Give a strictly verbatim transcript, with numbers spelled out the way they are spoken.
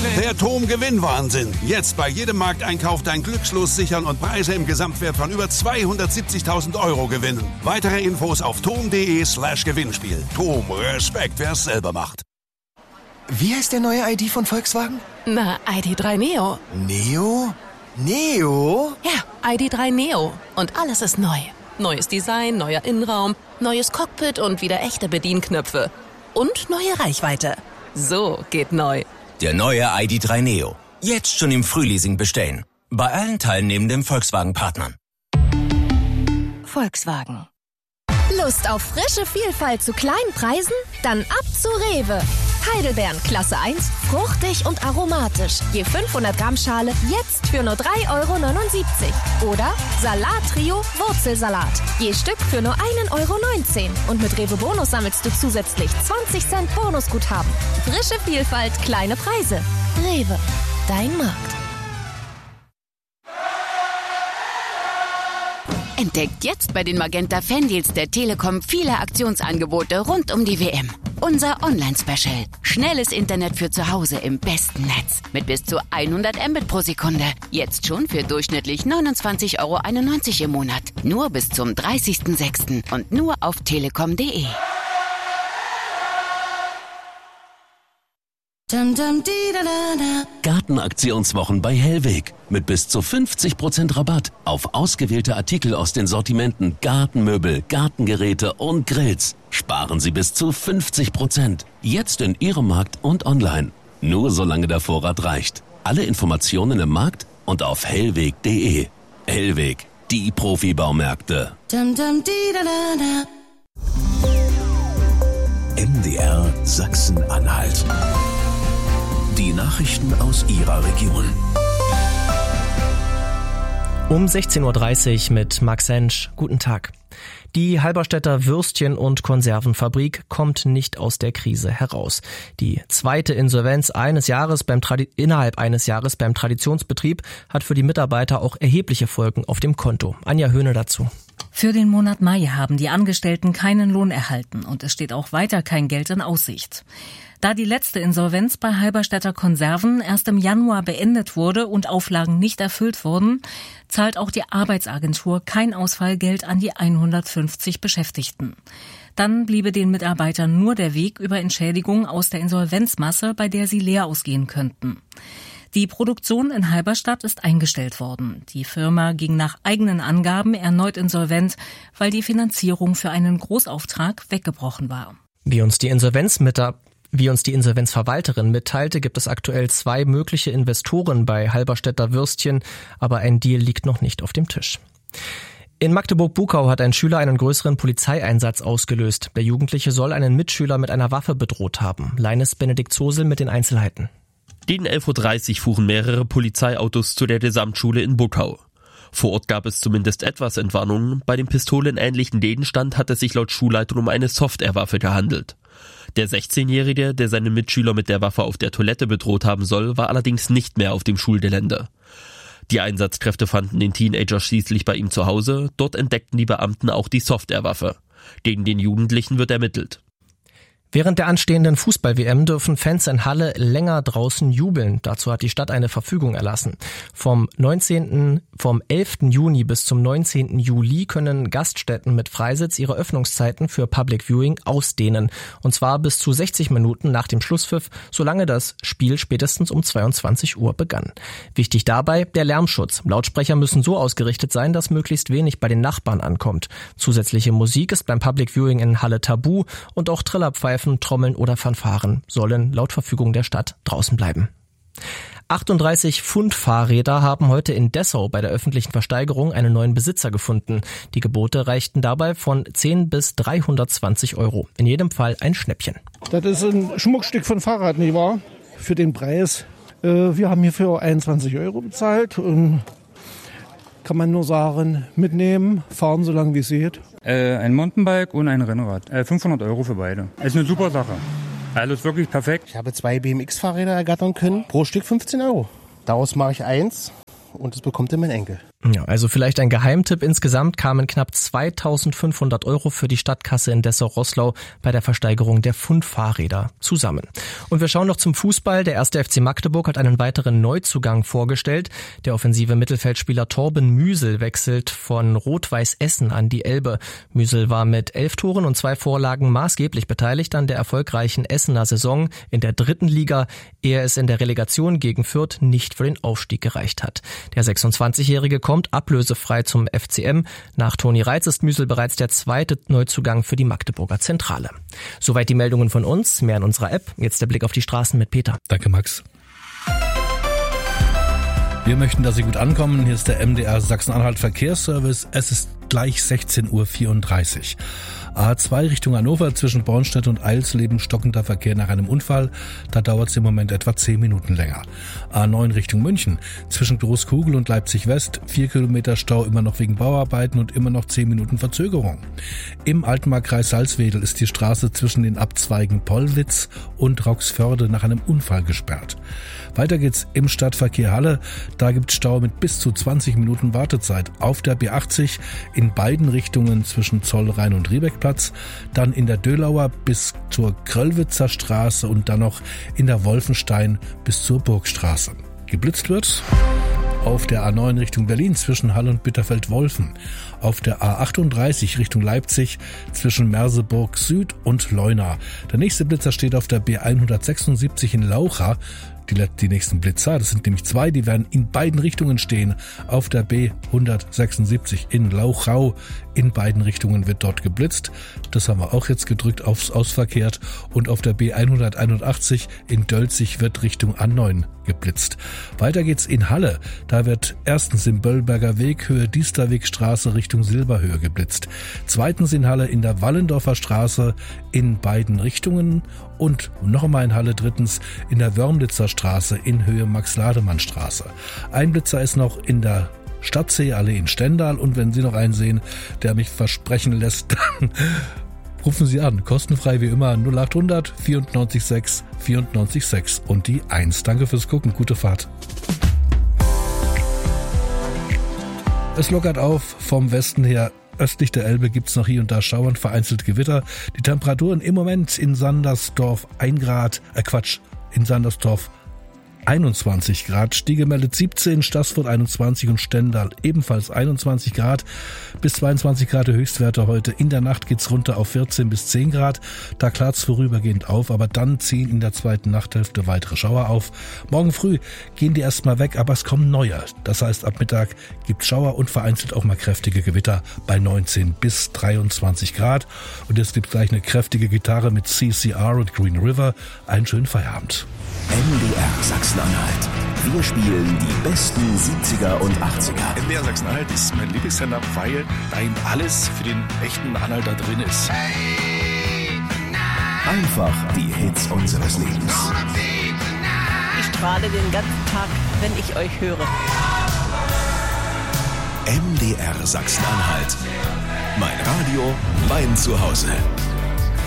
Der T O M Gewinnwahnsinn. Jetzt bei jedem Markteinkauf dein Glückslos sichern und Preise im Gesamtwert von über zweihundertsiebzigtausend Euro gewinnen. Weitere Infos auf tom.de slash Gewinnspiel. T O M, Respekt, wer es selber macht. Wie heißt der neue I D von Volkswagen? Na, I D drei Neo. Neo? Neo? Ja, I D drei Neo. Und alles ist neu. Neues Design, neuer Innenraum, neues Cockpit und wieder echte Bedienknöpfe. Und neue Reichweite. So geht neu. Der neue I D drei Neo. Jetzt schon im Frühleasing bestellen. Bei allen teilnehmenden Volkswagen-Partnern. Volkswagen. Lust auf frische Vielfalt zu kleinen Preisen? Dann ab zu Rewe. Heidelbeeren Klasse eins, fruchtig und aromatisch. Je fünfhundert Gramm Schale jetzt für nur drei Euro neunundsiebzig. Oder Salat-Trio Wurzelsalat. Je Stück für nur ein Euro neunzehn. Und mit Rewe Bonus sammelst du zusätzlich zwanzig Cent Bonusguthaben. Frische Vielfalt, kleine Preise. Rewe, dein Markt. Entdeckt jetzt bei den Magenta Fandeals der Telekom viele Aktionsangebote rund um die W M. Unser Online-Special. Schnelles Internet für zu Hause im besten Netz. Mit bis zu hundert Mbit pro Sekunde. Jetzt schon für durchschnittlich neunundzwanzig Euro einundneunzig im Monat. Nur bis zum dreißigsten sechsten und nur auf telekom punkt de. Gartenaktionswochen bei Hellweg. Mit bis zu fünfzig Prozent Rabatt auf ausgewählte Artikel aus den Sortimenten Gartenmöbel, Gartengeräte und Grills. Sparen Sie bis zu fünfzig Prozent. Jetzt in Ihrem Markt und online. Nur solange der Vorrat reicht. Alle Informationen im Markt und auf hellweg punkt de. Hellweg, die Profibaumärkte. M D R Sachsen-Anhalt. Die Nachrichten aus Ihrer Region. Um sechzehn Uhr dreißig mit Max Sensch. Guten Tag. Die Halberstädter Würstchen- und Konservenfabrik kommt nicht aus der Krise heraus. Die zweite Insolvenz eines Jahres beim Tradi- innerhalb eines Jahres beim Traditionsbetrieb hat für die Mitarbeiter auch erhebliche Folgen auf dem Konto. Anja Höhne dazu. Für den Monat Mai haben die Angestellten keinen Lohn erhalten und es steht auch weiter kein Geld in Aussicht. Da die letzte Insolvenz bei Halberstädter Konserven erst im Januar beendet wurde und Auflagen nicht erfüllt wurden, zahlt auch die Arbeitsagentur kein Ausfallgeld an die hundertfünfzig Beschäftigten. Dann bliebe den Mitarbeitern nur der Weg über Entschädigung aus der Insolvenzmasse, bei der sie leer ausgehen könnten. Die Produktion in Halberstadt ist eingestellt worden. Die Firma ging nach eigenen Angaben erneut insolvent, weil die Finanzierung für einen Großauftrag weggebrochen war. Wie uns die Insolvenzmitarbeiter Wie uns die Insolvenzverwalterin mitteilte, gibt es aktuell zwei mögliche Investoren bei Halberstädter Würstchen, aber ein Deal liegt noch nicht auf dem Tisch. In Magdeburg-Buckau hat ein Schüler einen größeren Polizeieinsatz ausgelöst. Der Jugendliche soll einen Mitschüler mit einer Waffe bedroht haben. Leines Benedikt Zosel mit den Einzelheiten. Gegen elf Uhr dreißig fuhren mehrere Polizeiautos zu der Gesamtschule in Buckau. Vor Ort gab es zumindest etwas Entwarnung. Bei dem pistolenähnlichen Gegenstand hat es sich laut Schulleitung um eine Softwarewaffe gehandelt. Der sechzehnjährige, der seinen Mitschüler mit der Waffe auf der Toilette bedroht haben soll, war allerdings nicht mehr auf dem Schulgelände. Die Einsatzkräfte fanden den Teenager schließlich bei ihm zu Hause. Dort entdeckten die Beamten auch die Softwarewaffe. Gegen den Jugendlichen wird ermittelt. Während der anstehenden Fußball-W M dürfen Fans in Halle länger draußen jubeln. Dazu hat die Stadt eine Verfügung erlassen. Vom neunzehnten, vom elften Juni bis zum neunzehnten Juli können Gaststätten mit Freisitz ihre Öffnungszeiten für Public Viewing ausdehnen. Und zwar bis zu sechzig Minuten nach dem Schlusspfiff, solange das Spiel spätestens um zweiundzwanzig Uhr begann. Wichtig dabei der Lärmschutz. Lautsprecher müssen so ausgerichtet sein, dass möglichst wenig bei den Nachbarn ankommt. Zusätzliche Musik ist beim Public Viewing in Halle tabu und auch Trillerpfeifen, Trommeln oder Fanfaren sollen laut Verfügung der Stadt draußen bleiben. achtunddreißig Pfund Fahrräder haben heute in Dessau bei der öffentlichen Versteigerung einen neuen Besitzer gefunden. Die Gebote reichten dabei von zehn bis dreihundertzwanzig Euro. In jedem Fall ein Schnäppchen. Das ist ein Schmuckstück von Fahrrad, nicht wahr? Für den Preis. Wir haben hier für einundzwanzig Euro bezahlt und kann man nur sagen, mitnehmen, fahren so lange wie es geht. Äh, ein Mountainbike und ein Rennrad. Äh, fünfhundert Euro für beide. Ist eine super Sache. Alles wirklich perfekt. Ich habe zwei B M X-Fahrräder ergattern können. Pro Stück fünfzehn Euro. Daraus mache ich eins und das bekommt dann mein Enkel. Ja, also vielleicht ein Geheimtipp. Insgesamt kamen knapp zweitausendfünfhundert Euro für die Stadtkasse in Dessau-Roßlau bei der Versteigerung der Fund-Fahrräder zusammen. Und wir schauen noch zum Fußball. Der erste F C Magdeburg hat einen weiteren Neuzugang vorgestellt. Der offensive Mittelfeldspieler Torben Müsel wechselt von Rot-Weiß Essen an die Elbe. Müsel war mit elf Toren und zwei Vorlagen maßgeblich beteiligt an der erfolgreichen Essener Saison in der dritten Liga, ehe es in der Relegation gegen Fürth nicht für den Aufstieg gereicht hat. Der sechsundzwanzigjährige kommt ablösefrei zum F C M. Nach Toni Reitz ist Müsel bereits der zweite Neuzugang für die Magdeburger Zentrale. Soweit die Meldungen von uns, mehr in unserer App. Jetzt der Blick auf die Straßen mit Peter. Danke, Max. Wir möchten, dass Sie gut ankommen. Hier ist der M D R Sachsen-Anhalt Verkehrsservice. Es ist gleich sechzehn Uhr vierunddreißig. A zwei Richtung Hannover zwischen Bornstedt und Eilsleben stockender Verkehr nach einem Unfall. Da dauert es im Moment etwa zehn Minuten länger. A neun Richtung München zwischen Großkugel und Leipzig West. Vier Kilometer Stau immer noch wegen Bauarbeiten und immer noch zehn Minuten Verzögerung. Im Altmarkkreis Salzwedel ist die Straße zwischen den Abzweigen Pollwitz und Roxförde nach einem Unfall gesperrt. Weiter geht's im Stadtverkehr Halle. Da gibt's Stau mit bis zu zwanzig Minuten Wartezeit. Auf der B achtzig in beiden Richtungen zwischen Zollrhein und Riebeckplatz, dann in der Dölauer bis zur Kröllwitzer Straße und dann noch in der Wolfenstein bis zur Burgstraße. Geblitzt wird auf der A neun Richtung Berlin zwischen Halle und Bitterfeld-Wolfen, auf der A achtunddreißig Richtung Leipzig zwischen Merseburg Süd und Leuna. Der nächste Blitzer steht auf der B hundertsechsundsiebzig in Laucha. Die, die nächsten Blitzer, das sind nämlich zwei, die werden in beiden Richtungen stehen. Auf der B hundertsechsundsiebzig in Lauchau, in beiden Richtungen wird dort geblitzt. Das haben wir auch jetzt gedrückt, aufs Ausverkehrt. Und auf der B hunderteinundachtzig in Dölzig wird Richtung A neun geblitzt. Weiter geht's in Halle. Da wird erstens im Böllberger Weg Höhe Diesterwegstraße Richtung Silberhöhe geblitzt. Zweitens in Halle in der Wallendorfer Straße in beiden Richtungen. Und noch einmal in Halle drittens in der Wörmlitzer Straße in Höhe Max-Lademann-Straße. Ein Blitzer ist noch in der Stadtseeallee in Stendal. Und wenn Sie noch einen sehen, der mich versprechen lässt, dann rufen Sie an. Kostenfrei wie immer null achthundert vierundneunzig sechs vierundneunzig sechs und die eins. Danke fürs Gucken. Gute Fahrt. Es lockert auf vom Westen her. Östlich der Elbe gibt's noch hier und da Schauern, vereinzelt Gewitter. Die Temperaturen im Moment in Sandersdorf ein Grad, äh Quatsch, in Sandersdorf einundzwanzig Grad, Stiegemeldet siebzehn, Stassfurt einundzwanzig und Stendal ebenfalls einundzwanzig Grad bis zweiundzwanzig Grad Höchstwerte heute. In der Nacht geht's runter auf vierzehn bis zehn Grad. Da klart's vorübergehend auf, aber dann ziehen in der zweiten Nachthälfte weitere Schauer auf. Morgen früh gehen die erstmal weg, aber es kommen neue. Das heißt, ab Mittag gibt's Schauer und vereinzelt auch mal kräftige Gewitter bei neunzehn bis dreiundzwanzig Grad. Und jetzt gibt's gleich eine kräftige Gitarre mit C C R und Green River. Einen schönen Feierabend. M D R Sachsen-Anhalt. Wir spielen die besten siebziger und achtziger. M D R Sachsen-Anhalt ist mein Lieblingssender, weil da eben alles für den echten Anhalter drin ist. Einfach die Hits unseres Lebens. Ich strahle den ganzen Tag, wenn ich euch höre. M D R Sachsen-Anhalt. Mein Radio, mein Zuhause.